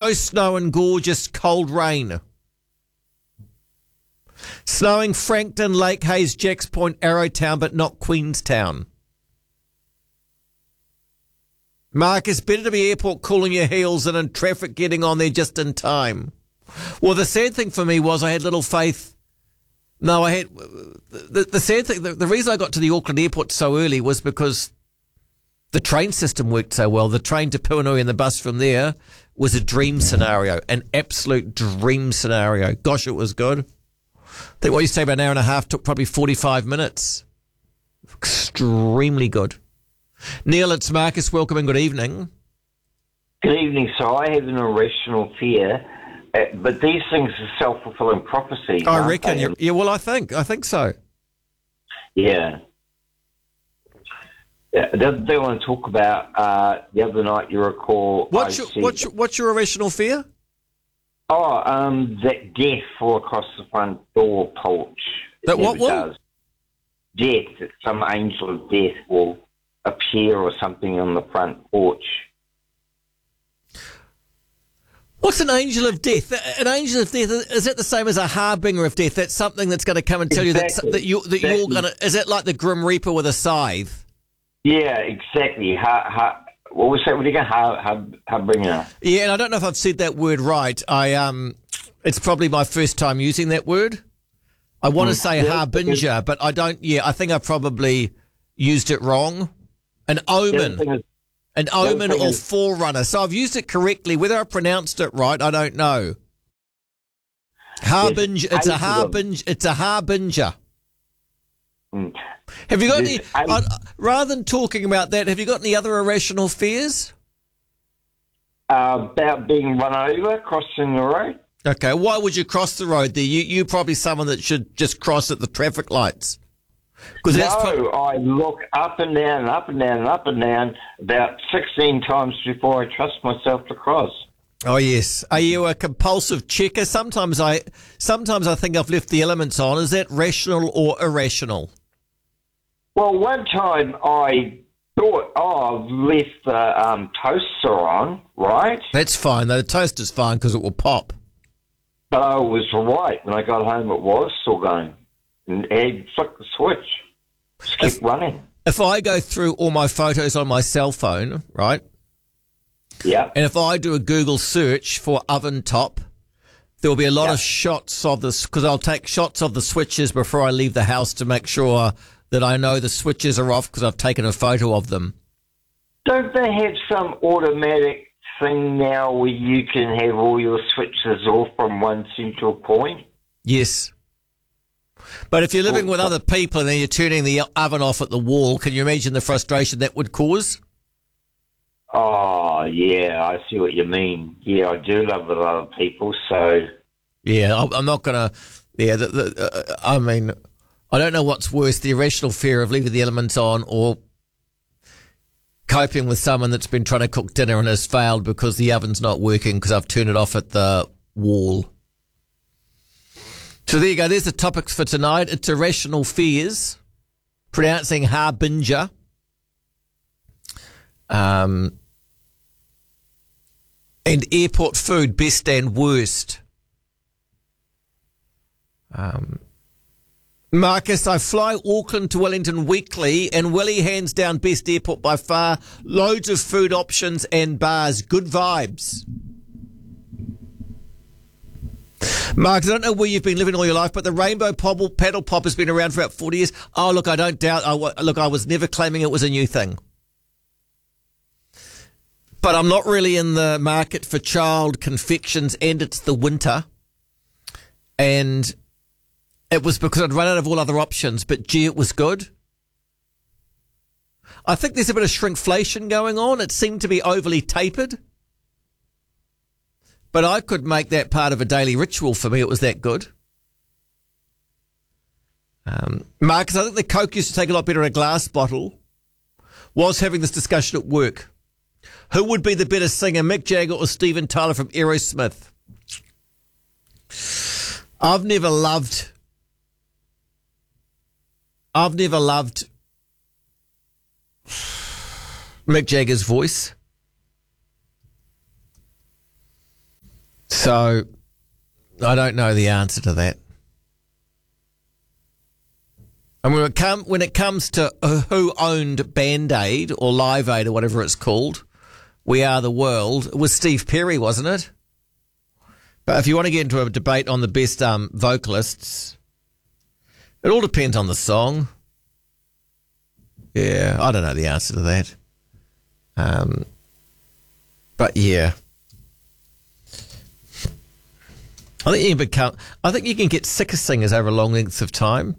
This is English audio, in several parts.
No snow and gorgeous cold rain. Snowing Frankton, Lake Hayes, Jacks Point, Arrowtown, but not Queenstown. Marcus, better to be airport cooling your heels than in traffic getting on there just in time. Well, the sad thing for me was I had little faith. No, I had the sad thing. The reason I got to the Auckland airport so early was because the train system worked so well. The train to Puanui and the bus from there was a dream scenario, an absolute dream scenario. Gosh, it was good. I think what used to take about an hour and a half took probably 45 minutes. Extremely good. Neil, it's Marcus. Welcome and good evening. Good evening. So I have an irrational fear, but these things are self-fulfilling prophecies. I reckon. Yeah, well, I think so. Yeah. Yeah, they want to talk about the other night. You recall? What's your irrational fear? Oh, that death fall across the front door porch. That what will? Death. That some angel of death will appear or something on the front porch. What's an angel of death? An angel of death, is that the same as a harbinger of death? That's something that's going to come and tell exactly. you that you're going to. Is it like the Grim Reaper with a scythe? Yeah, exactly. What was that? What do you go? Harbinger. Yeah, and I don't know if I've said that word right. It's probably my first time using that word. I want to say harbinger, but I don't. Yeah, I think I probably used it wrong. An omen. An omen or forerunner. So I've used it correctly. Whether I pronounced it right, I don't know. Harbinger. It's a harbinger. It's a harbinger. Mm. Have you got any? Rather than talking about that, have you got any other irrational fears? About being run over crossing the road. Okay, why would you cross the road there? You're probably someone that should just cross at the traffic lights. I look up and down and up and down and up and down about 16 times before I trust myself to cross. Oh, yes. Are you a compulsive checker? Sometimes I think I've left the elements on. Is that rational or irrational? Well, one time I thought, I've left the toaster on, right? That's fine, though. The toaster's fine because it will pop. But I was right. When I got home, it was still going. And I flicked the switch. Just kept running. If I go through all my photos on my cell phone, right? Yeah. And if I do a Google search for oven top, there will be a lot of shots of this, because I'll take shots of the switches before I leave the house to make sure that I know the switches are off because I've taken a photo of them. Don't they have some automatic thing now where you can have all your switches off from one central point? Yes. But if you're living with other people and then you're turning the oven off at the wall, can you imagine the frustration that would cause? Oh, yeah, I see what you mean. Yeah, I do love with other people, so... Yeah, I'm not going to... Yeah, I mean, I don't know what's worse, the irrational fear of leaving the elements on or coping with someone that's been trying to cook dinner and has failed because the oven's not working because I've turned it off at the wall. So there you go. There's the topics for tonight. It's irrational fears, pronouncing harbinger, and airport food, best and worst. Marcus, I fly Auckland to Wellington weekly, and Welly hands down best airport by far. Loads of food options and bars. Good vibes. Mark, I don't know where you've been living all your life, but the rainbow paddle pop has been around for about 40 years. Oh, look, I don't doubt. I was never claiming it was a new thing. But I'm not really in the market for child confections, and it's the winter. And it was because I'd run out of all other options, but gee, it was good. I think there's a bit of shrinkflation going on. It seemed to be overly tapered. But I could make that part of a daily ritual for me. It was that good. Marcus, I think the Coke used to take a lot better in a glass bottle. Was having this discussion at work. Who would be the better singer, Mick Jagger or Steven Tyler from Aerosmith? I've never loved Mick Jagger's voice. So, I don't know the answer to that. And when it comes to who owned Band-Aid or Live Aid or whatever it's called, We Are the World, it was Steve Perry, wasn't it? But if you want to get into a debate on the best vocalists, it all depends on the song. Yeah, I don't know the answer to that. But yeah. I think you can get sick of singers over long lengths of time.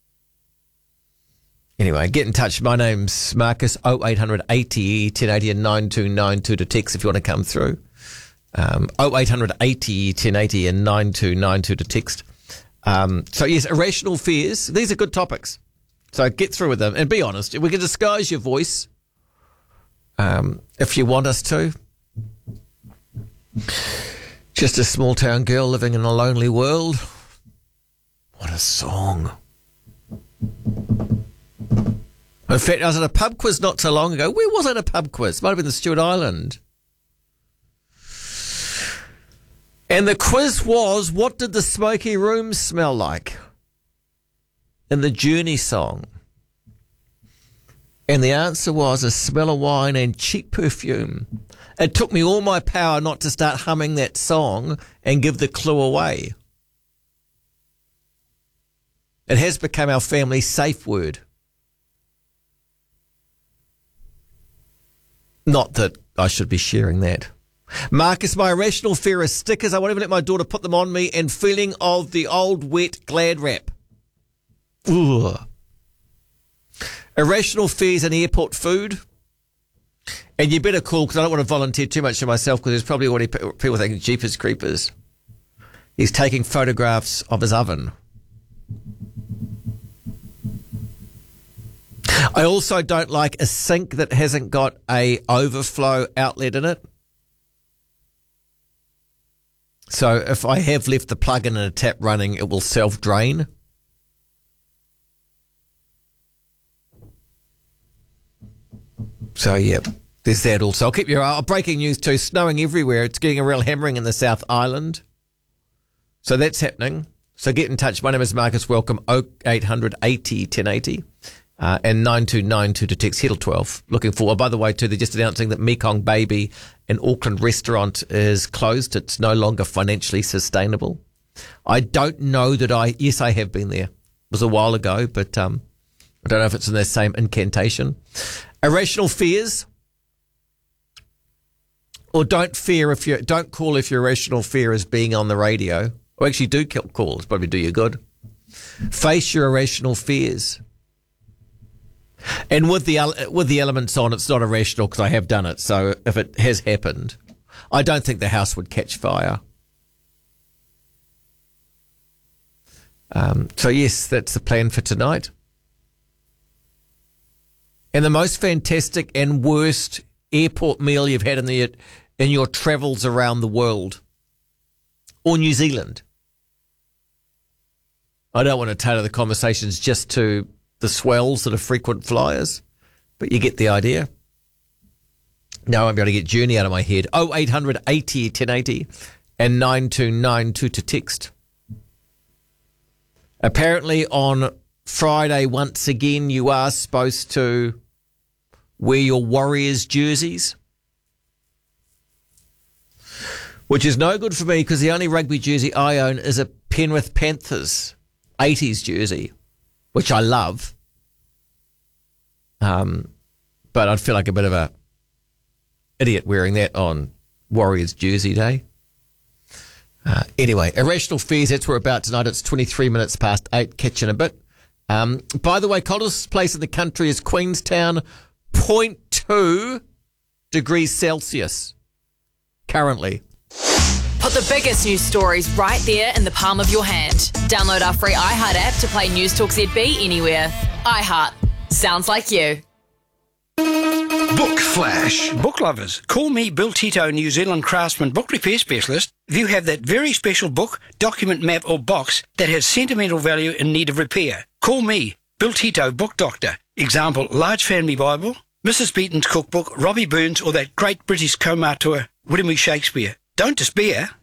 Anyway, get in touch. My name's Marcus, 0800 80 1080 and 9292 to text if you want to come through. 0800 80 1080 and 9292 to text. So yes, irrational fears. These are good topics. So get through with them and be honest. We can disguise your voice if you want us to. Just a small town girl living in a lonely world. What a song. In fact, I was at a pub quiz not so long ago. Where was I at a pub quiz? Might have been the Stewart Island. And the quiz was, what did the smoky room smell like? In the Journey song. And the answer was a smell of wine and cheap perfume. It took me all my power not to start humming that song and give the clue away. It has become our family safe word. Not that I should be sharing that. Marcus, my irrational fear is stickers. I won't even let my daughter put them on me, and feeling of the old wet Glad wrap. Ugh. Irrational fears and airport food. And you better call, because I don't want to volunteer too much for myself, because there's probably already people thinking Jeepers Creepers. He's taking photographs of his oven. I also don't like a sink that hasn't got a overflow outlet in it. So if I have left the plug in and a tap running, it will self-drain. So, yeah, there's that also. I'll keep your breaking news too. Snowing everywhere. It's getting a real hammering in the South Island. So that's happening. So get in touch. My name is Marcus. Welcome. 0800 80 1080 and 9292 to text Heddle 12. Looking forward. By the way, too, they're just announcing that Mekong Baby, an Auckland restaurant, is closed. It's no longer financially sustainable. I don't know that yes, I have been there. It was a while ago, but I don't know if it's in the same incantation. Irrational fears. Or don't call if your irrational fear is being on the radio. Or actually do call. It's probably do you good. Face your irrational fears. And with the elements on, it's not irrational because I have done it. So if it has happened, I don't think the house would catch fire. So yes, that's the plan for tonight. And the most fantastic and worst airport meal you've had in your travels around the world or New Zealand. I don't want to tailor the conversations just to the swells that are frequent flyers, but you get the idea. No, I won't be able to get Journey out of my head. 0800 80 1080 and 9292 to text. Apparently on Friday, once again, you are supposed to wear your Warriors jerseys, which is no good for me because the only rugby jersey I own is a Penrith Panthers 80s jersey, which I love. But I'd feel like a bit of a idiot wearing that on Warriors jersey day. Anyway, irrational fears, that's where we're about tonight. It's 23 minutes past 8, catch you in a bit. By the way, coldest place in the country is Queenstown, 0.2 degrees Celsius currently. Put the biggest news stories right there in the palm of your hand. Download our free iHeart app to play News Talk ZB anywhere. iHeart. Sounds like you. Book Flash. Book lovers, call me Bill Tito, New Zealand craftsman book repair specialist. If you have that very special book, document, map or box that has sentimental value in need of repair, call me, Bill Tito, book doctor. Example, Large Family Bible, Mrs. Beaton's cookbook, Robbie Burns or that great British kaumatua, William Shakespeare. Don't despair.